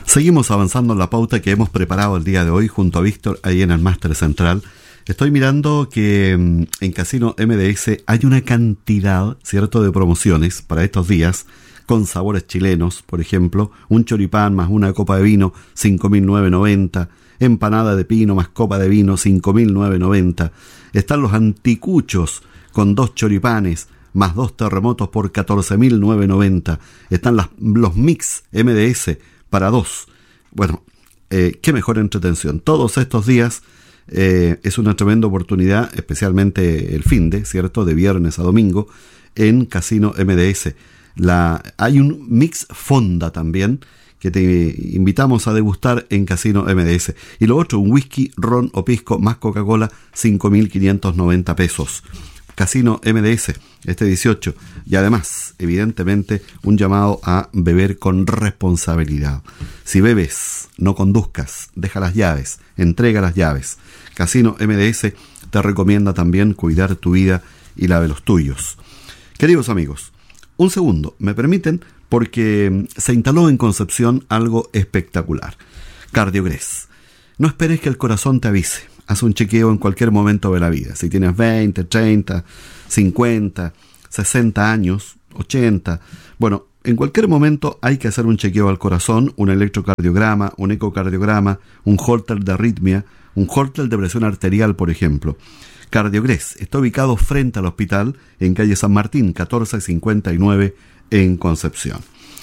Seguimos avanzando en la pauta que hemos preparado el día de hoy junto a Víctor ahí en el Máster Central. Estoy mirando que en Casino MDS hay una cantidad, ¿cierto?, de promociones para estos días con sabores chilenos. Por ejemplo, un choripán más una copa de vino, 5.990. Empanada de pino más copa de vino, 5.990. Están los anticuchos con 2 choripanes más 2 terremotos por 14.990. Están los mix MDS para 2. Bueno, qué mejor entretención. Todos estos días es una tremenda oportunidad, especialmente el finde, ¿cierto?, de viernes a domingo en Casino MDS. Hay un mix fonda también que te invitamos a degustar en Casino MDS. Y lo otro, un whisky, ron o pisco más Coca-Cola, 5.590 pesos. Casino MDS, este 18. Y además, evidentemente, un llamado a beber con responsabilidad. Si bebes, no conduzcas, deja las llaves, entrega las llaves. Casino MDS te recomienda también cuidar tu vida y la de los tuyos. Queridos amigos, un segundo, ¿me permiten? Porque se instaló en Concepción algo espectacular. Cardiogres. No esperes que el corazón te avise. Haz un chequeo en cualquier momento de la vida. Si tienes 20, 30, 50, 60 años, 80. Bueno, en cualquier momento hay que hacer un chequeo al corazón, un electrocardiograma, un ecocardiograma, un Holter de arritmia, un Holter de presión arterial, por ejemplo. Cardiogres está ubicado frente al hospital en calle San Martín, 1459, en Concepción.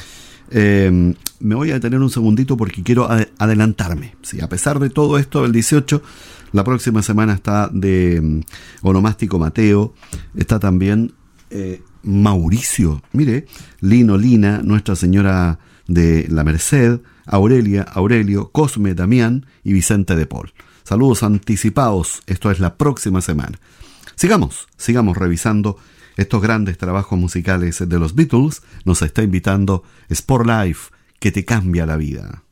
Me voy a detener un segundito porque quiero adelantarme. Sí, a pesar de todo esto, el 18, la próxima semana está de Onomástico Mateo, está también Mauricio, mire, Lino, Lina, Nuestra Señora de la Merced, Aurelia, Aurelio, Cosme, Damián y Vicente de Paul. Saludos anticipados, esto es la próxima semana. Sigamos revisando estos grandes trabajos musicales de los Beatles. Nos está invitando Sport Life, que te cambia la vida.